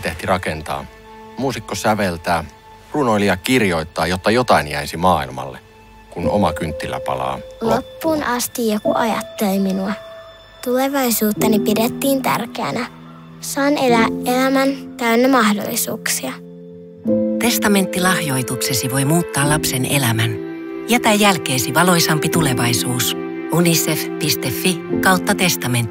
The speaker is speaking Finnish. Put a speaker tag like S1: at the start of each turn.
S1: arkkitehti rakentaa, muusikko säveltää, runoilija kirjoittaa, jotta jotain jäisi maailmalle, kun oma kynttilä palaa.
S2: Loppuun asti joku ajatteli minua. Tulevaisuuttani pidettiin tärkeänä. Saan elää elämän täynnä mahdollisuuksia.
S3: Testamenttilahjoituksesi voi muuttaa lapsen elämän. Jätä jälkeesi valoisampi tulevaisuus. unicef.fi/testamentti.